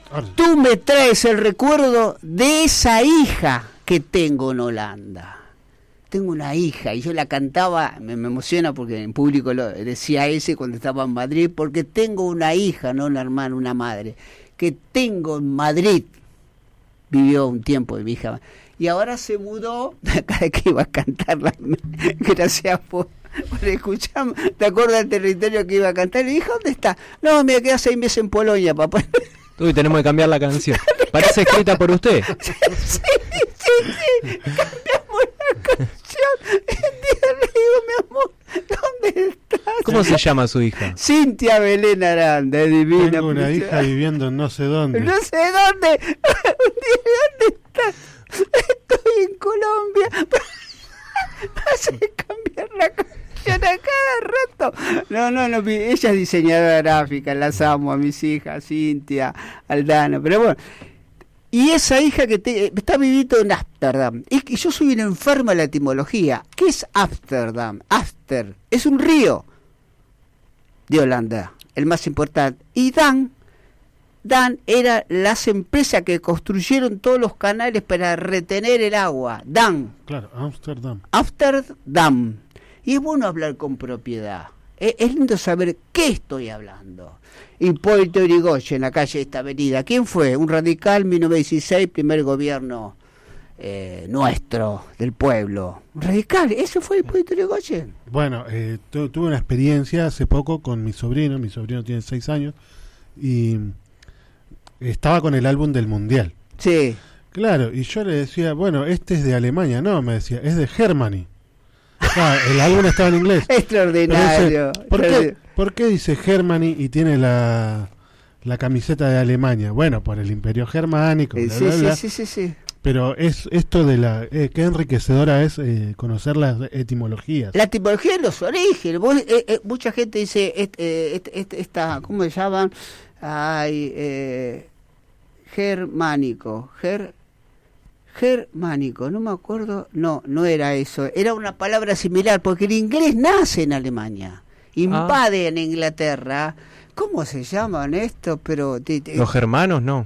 Tú me traes el recuerdo de esa hija que tengo en Holanda. Tengo una hija y yo la cantaba, me emociona porque en público lo decía ese cuando estaba en Madrid, porque tengo una hija, no una hermana, una madre, que tengo en Madrid. Vivió un tiempo de mi hija. Y ahora se mudó, cada vez que iba a cantarla, gracias por escucharme, ¿te acuerdas del territorio que iba a cantar? Y dije, ¿dónde está? No, me quedé 6 meses en Polonia, papá. Uy, tenemos que cambiar la canción. Parece escrita por usted. Sí, cambiamos la canción. Y un día le digo, mi amor, ¿dónde estás? ¿Cómo se llama su hija? Cintia Belén Aranda, divina. Tengo una hija viviendo en no sé dónde. No sé dónde. Un día, ¿dónde estás? Estoy en Colombia. Hace cambiar la canción a cada rato. No, ella es diseñadora gráfica, las amo a mis hijas, Cintia, Aldana, pero bueno. Y esa hija que está viviendo en Ámsterdam. Y yo soy un enfermo de la etimología. ¿Qué es Ámsterdam? After es un río de Holanda, el más importante. Y Dan era las empresas que construyeron todos los canales para retener el agua. Dan. Claro, Ámsterdam. Ámsterdam. Y es bueno hablar con propiedad. Es lindo saber qué estoy hablando. Hipólito Yrigoyen, en la calle de esta avenida. ¿Quién fue? Un radical, 1916, primer gobierno nuestro, del pueblo. Un radical, ese fue Hipólito Yrigoyen. Bueno, tuve una experiencia hace poco con mi sobrino tiene 6 años, y estaba con el álbum del Mundial. Sí. Claro, y yo le decía, bueno, este es de Alemania. No, me decía, es de Germany. El álbum estaba en inglés. Extraordinario. ¿Por qué dice Germany y tiene la camiseta de Alemania? Bueno, por el Imperio Germánico. Sí. Pero es esto de qué enriquecedora es conocer las etimologías. La etimología de los orígenes. Mucha gente dice, esta, ¿cómo se llaman? Germánico. Germánico, no me acuerdo, no era eso, era una palabra similar, porque el inglés nace en Alemania, invade en Inglaterra. ¿Cómo se llaman esto? Pero los germanos, no.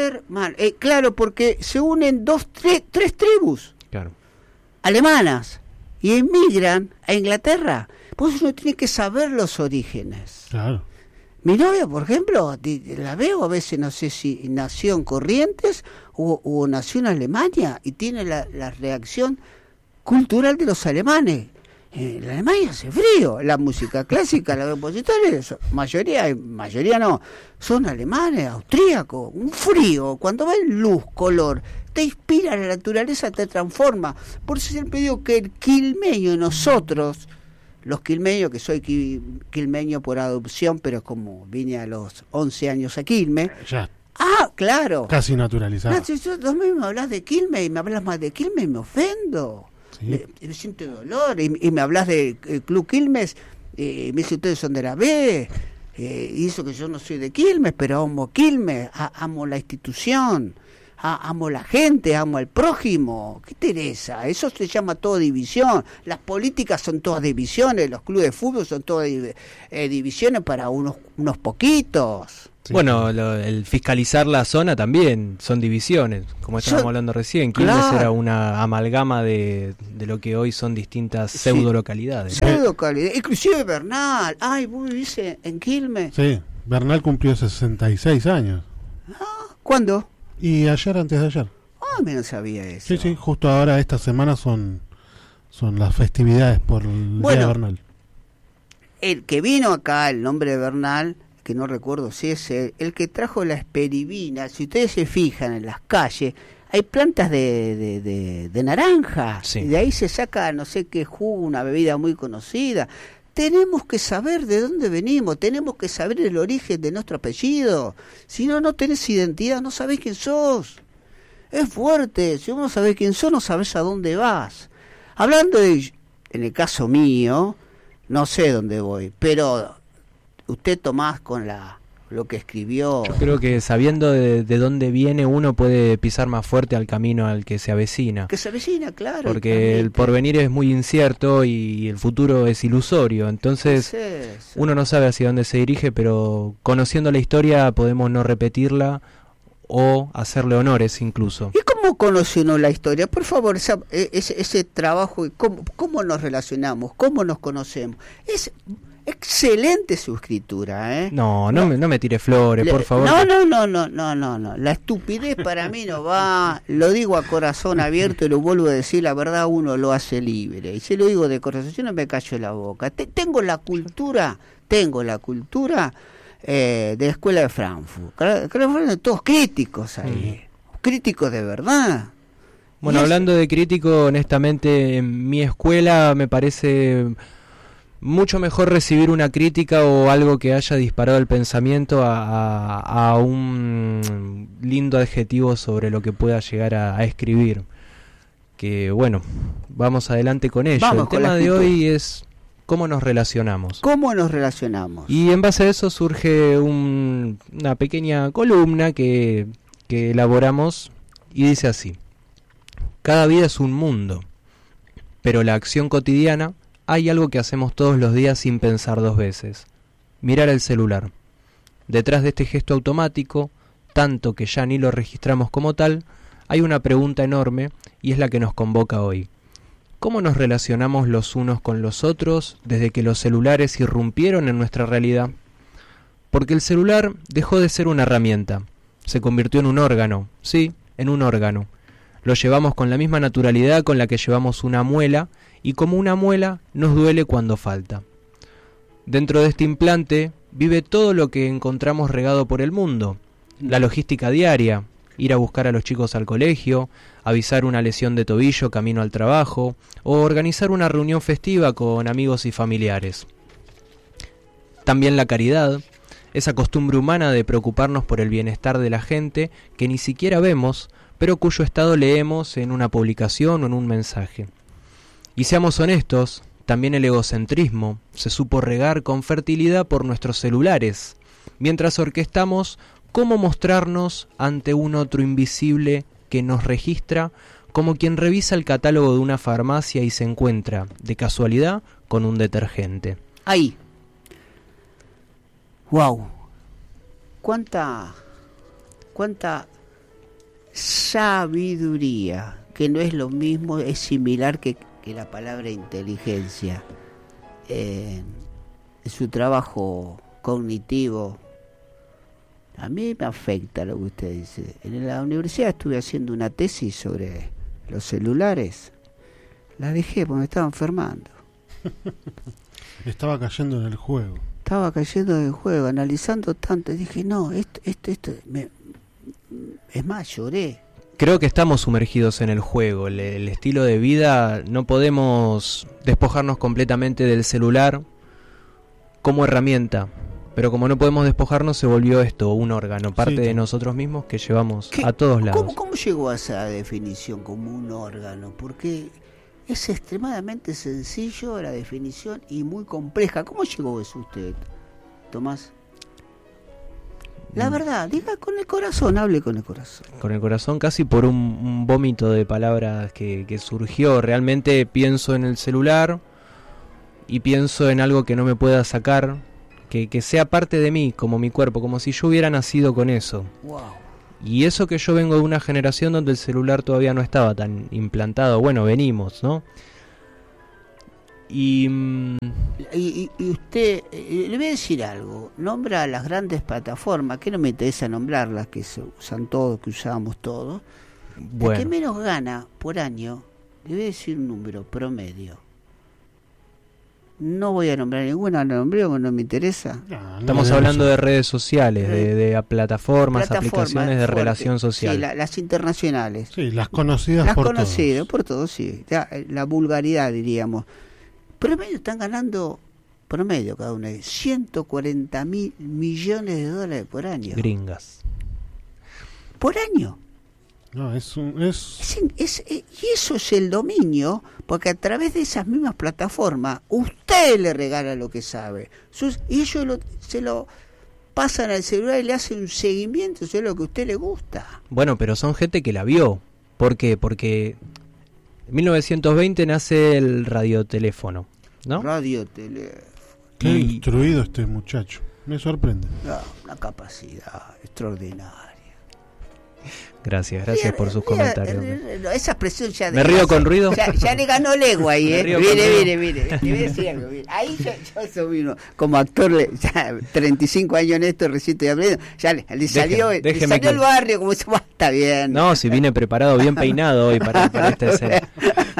Claro, porque se unen tres tribus, claro, alemanas, y emigran a Inglaterra. Por eso uno tiene que saber los orígenes. Claro. Mi novia, por ejemplo, la veo a veces, no sé si nació en Corrientes o nació en Alemania, y tiene la reacción cultural de los alemanes. En Alemania hace frío, la música clásica, los compositores, mayoría no, son alemanes, austríacos, un frío, cuando ven luz, color, te inspira, la naturaleza te transforma. Por eso siempre digo que el quilmeño, nosotros, los quilmeños, que soy quilmeño por adopción, pero como vine a los 11 años a Quilmes. Ya. Ah, claro. Casi naturalizado. No, si tú me hablas de Quilmes y me hablas más de Quilmes, me ofendo. Sí. Me siento dolor. Y me hablas del Club Quilmes, me dice, ustedes son de la B. Y eso que yo no soy de Quilmes, pero amo Quilmes, amo la institución. Amo la gente, amo al prójimo. ¿Qué interesa? Eso se llama todo división. Las políticas son todas divisiones, los clubes de fútbol son todas divisiones para unos poquitos. Sí. Bueno, el fiscalizar la zona también son divisiones, como estábamos hablando recién. Quilmes era una amalgama de lo que hoy son distintas pseudo-localidades. Pseudo-localidades, inclusive Bernal. Ay, vos vivís en Quilmes. Sí, Bernal cumplió 66 años. ¿Cuándo? Y antes de ayer. Me no sabía eso. Sí, justo ahora esta semana son las festividades por el Día de Bernal. El que vino acá, el nombre de Bernal, que no recuerdo si es el que trajo la esperivina. Si ustedes se fijan en las calles, hay plantas de naranja, sí. Y de ahí se saca no sé qué jugo, una bebida muy conocida. Tenemos que saber de dónde venimos, tenemos que saber el origen de nuestro apellido. Si no tenés identidad, no sabés quién sos. Es fuerte, si vos no sabés quién sos, no sabés a dónde vas. Hablando en el caso mío, no sé dónde voy, pero usted, Tomás, con lo que escribió... Yo creo que sabiendo de dónde viene, uno puede pisar más fuerte al camino al que se avecina. Que se avecina, claro. Porque el porvenir es muy incierto y el futuro es ilusorio. Entonces, uno no sabe hacia dónde se dirige, pero conociendo la historia podemos no repetirla o hacerle honores incluso. ¿Y cómo conoce uno la historia? Por favor, ese trabajo, ¿cómo nos relacionamos? ¿Cómo nos conocemos? Es excelente su escritura, ¿eh? No me tire flores, por favor. No. La estupidez para mí no va. Lo digo a corazón abierto y lo vuelvo a decir. La verdad, uno lo hace libre. Y si lo digo de corazón, yo no me callo la boca. Tengo la cultura de la escuela de Frankfurt. Todos críticos ahí. Críticos de verdad. Bueno, hablando de crítico, honestamente, en mi escuela me parece mucho mejor recibir una crítica o algo que haya disparado el pensamiento a un lindo adjetivo sobre lo que pueda llegar a escribir. Que bueno, vamos adelante con ello. El tema de hoy es cómo nos relacionamos. ¿Cómo nos relacionamos? Y en base a eso surge una pequeña columna que elaboramos y dice así: cada vida es un mundo, pero la acción cotidiana, hay algo que hacemos todos los días sin pensar dos veces: mirar el celular. Detrás de este gesto automático, tanto que ya ni lo registramos como tal, hay una pregunta enorme y es la que nos convoca hoy. ¿Cómo nos relacionamos los unos con los otros desde que los celulares irrumpieron en nuestra realidad? Porque el celular dejó de ser una herramienta, se convirtió en un órgano, sí, en un órgano. Lo llevamos con la misma naturalidad con la que llevamos una muela, y como una muela nos duele cuando falta. Dentro de este implante vive todo lo que encontramos regado por el mundo: la logística diaria, ir a buscar a los chicos al colegio, avisar una lesión de tobillo camino al trabajo, o organizar una reunión festiva con amigos y familiares. También la caridad, esa costumbre humana de preocuparnos por el bienestar de la gente que ni siquiera vemos, pero cuyo estado leemos en una publicación o en un mensaje. Y seamos honestos, también el egocentrismo se supo regar con fertilidad por nuestros celulares, mientras orquestamos cómo mostrarnos ante un otro invisible que nos registra como quien revisa el catálogo de una farmacia y se encuentra, de casualidad, con un detergente. Ahí. Wow. Cuánta sabiduría, que no es lo mismo, es similar que la palabra inteligencia. En su trabajo cognitivo, a mí me afecta lo que usted dice. En la universidad estuve haciendo una tesis sobre los celulares. La dejé porque me estaba enfermando. Estaba cayendo en el juego. Analizando tanto. Y dije, no, esto es más, lloré. Creo que estamos sumergidos en el juego, el estilo de vida. No podemos despojarnos completamente del celular como herramienta, pero como no podemos despojarnos, se volvió esto un órgano, parte de nosotros mismos que llevamos a todos lados. ¿Cómo llegó a esa definición como un órgano? Porque es extremadamente sencillo la definición y muy compleja. ¿Cómo llegó eso usted, Tomás? La verdad, diga con el corazón, hable con el corazón. Con el corazón, casi por un vómito de palabras que surgió. Realmente pienso en el celular y pienso en algo que no me pueda sacar, que sea parte de mí, como mi cuerpo, como si yo hubiera nacido con eso. Wow. Y eso que yo vengo de una generación donde el celular todavía no estaba tan implantado. Bueno, venimos, ¿no? Y usted, le voy a decir algo, nombra las grandes plataformas, que no me interesa nombrarlas, que se usan todos, que usamos todos. Bueno. El que menos gana por año, le voy a decir un número promedio. No voy a nombrar ninguna, no me interesa. Estamos hablando de redes sociales, de plataformas, aplicaciones de relación social. Sí, las internacionales. Sí, las conocidas por todos, sí. La vulgaridad, diríamos. Promedio están ganando, cada uno, 140 mil millones de dólares por año. Gringas. Por año. No, y eso es el dominio, porque a través de esas mismas plataformas usted le regala lo que sabe. Y ellos se lo pasan al celular y le hacen un seguimiento, eso es lo que a usted le gusta. Bueno, pero son gente que la vio. ¿Por qué? Porque en 1920 nace el radioteléfono, ¿no? Radioteléfono. Qué instruido este muchacho, me sorprende. Una capacidad extraordinaria. Gracias por sus comentarios. Esa expresión ya... ¿Me río con ruido? Ya le ganó legua ahí, ¿eh? Mire. Le voy a decir algo. Mire. Ahí yo soy uno, como actor, ya 35 años en esto, recién estoy hablando, ya le salió el barrio, como dice, está bien. No, si vine preparado, bien peinado hoy para esta escena.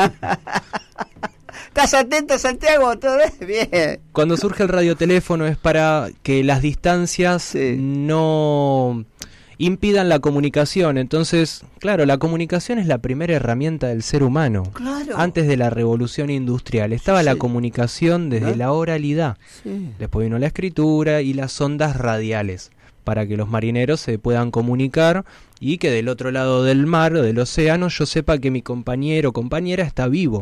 ¿Estás atento, Santiago? ¿Todo bien? Cuando surge el radioteléfono es para que las distancias no impidan la comunicación. Entonces, claro, la comunicación es la primera herramienta del ser humano. Claro. Antes de la revolución industrial estaba la comunicación desde la oralidad. Sí. Después vino la escritura y las ondas radiales para que los marineros se puedan comunicar y que del otro lado del mar o del océano yo sepa que mi compañero o compañera está vivo.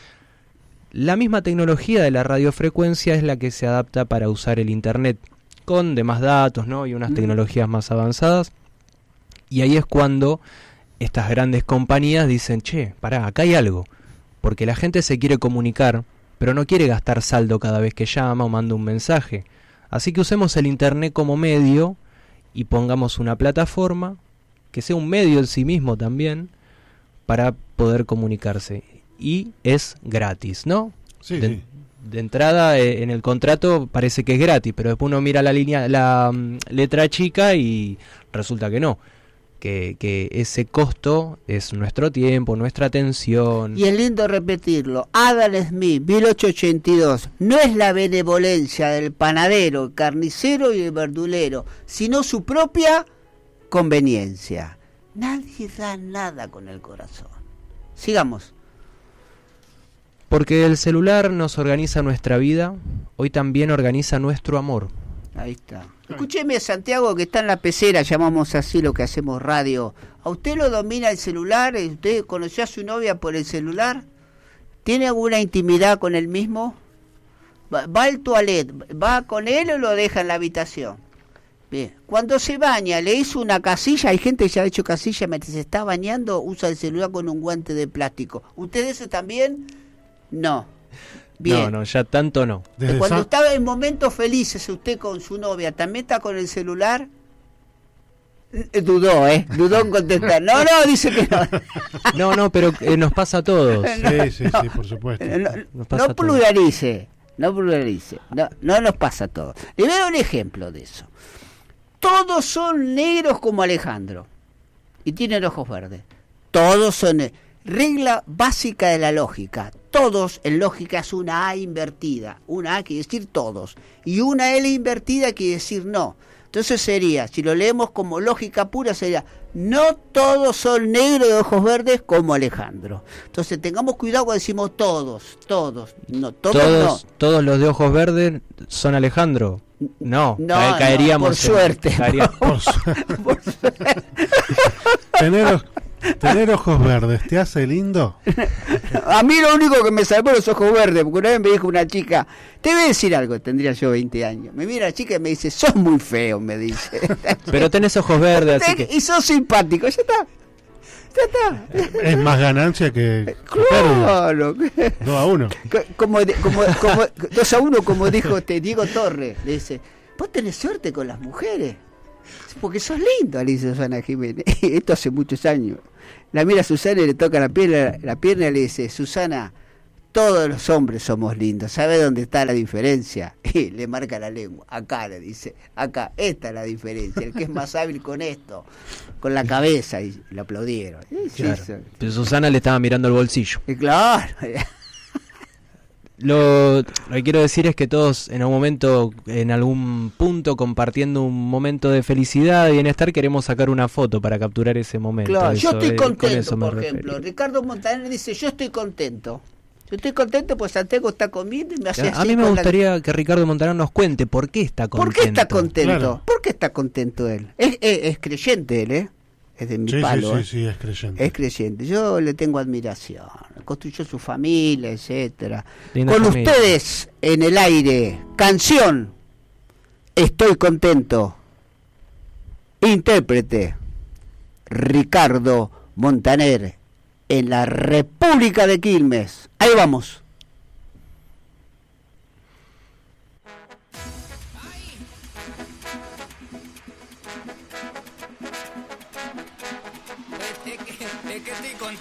La misma tecnología de la radiofrecuencia es la que se adapta para usar el internet con demás datos, ¿no? Y unas tecnologías más avanzadas. Y ahí es cuando estas grandes compañías dicen, che, pará, acá hay algo. Porque la gente se quiere comunicar, pero no quiere gastar saldo cada vez que llama o manda un mensaje. Así que usemos el internet como medio y pongamos una plataforma que sea un medio en sí mismo también para poder comunicarse. Y es gratis, ¿no? Sí, sí. De entrada en el contrato parece que es gratis, pero después uno mira la letra chica y resulta que no, que ese costo es nuestro tiempo, nuestra atención. Y es lindo repetirlo, Adam Smith, 1882, no es la benevolencia del panadero, el carnicero y el verdulero, sino su propia conveniencia. Nadie da nada con el corazón. Sigamos. Porque el celular nos organiza nuestra vida, hoy también organiza nuestro amor. Ahí está. Escúcheme, Santiago, que está en la pecera, llamamos así lo que hacemos radio. ¿A usted lo domina el celular? ¿Usted conoció a su novia por el celular? ¿Tiene alguna intimidad con él mismo? ¿Va al toilet? ¿Va con él o lo deja en la habitación? Bien. Cuando se baña, le hizo una casilla, hay gente que ya ha hecho casilla mientras se está bañando, usa el celular con un guante de plástico. ¿Usted eso también? No. Bien. No, ya tanto no. Cuando estaba en momentos felices usted con su novia, ¿también está con el celular? Dudó en contestar. No, dice que no. No, pero nos pasa a todos. Sí, por supuesto. No pluralice. No nos pasa a todos. Le voy a dar un ejemplo de eso. Todos son negros como Alejandro y tienen ojos verdes. Todos son... Regla básica de la lógica. Todos en lógica es una A invertida. Una A quiere decir todos. Y una L invertida quiere decir no. Entonces sería, si lo leemos como lógica pura, sería no todos son negros de ojos verdes como Alejandro. Entonces tengamos cuidado cuando decimos todos. No, todos no. Todos los de ojos verdes son Alejandro. No, caeríamos. Por suerte. Por suerte. Tener ojos verdes, ¿te hace lindo? A mí lo único que me salvó los ojos verdes, porque una vez me dijo una chica, te voy a decir algo, tendría yo 20 años. Me mira la chica y me dice, sos muy feo, me dice. Pero tenés ojos verdes, así que... Y sos simpático, ya está. Es más ganancia que claro. 2-1. Como 2-1, como dijo Diego Torres. Le dice, vos tenés suerte con las mujeres. Porque sos lindo, le dice Susana Jiménez. Esto hace muchos años. La mira a Susana y le toca la pierna y le dice, Susana, todos los hombres somos lindos. ¿Sabe dónde está la diferencia? Y le marca la lengua. Acá, le dice. Acá, esta es la diferencia. El que es más hábil con esto, con la cabeza. Y le aplaudieron. Claro. Pero Susana le estaba mirando el bolsillo. Claro. Lo que quiero decir es que todos en algún momento, en algún punto, compartiendo un momento de felicidad y bienestar, queremos sacar una foto para capturar ese momento. Claro, yo estoy contento, por ejemplo. Ricardo Montaner dice, yo estoy contento. Yo estoy contento porque Santiago está comiendo y me hace así. A mí me gustaría que Ricardo Montaner nos cuente por qué está contento. ¿Por qué está contento? Claro. ¿Por qué está contento él? Es creyente él, Es de mi palo. Sí, es creyente. Es creyente. Yo le tengo admiración. Construyó su familia, etcétera. Linda Con familia. ustedes en el aire, canción. Estoy contento. Intérprete Ricardo Montaner en la República de Quilmes. Ahí vamos. que estoy contento.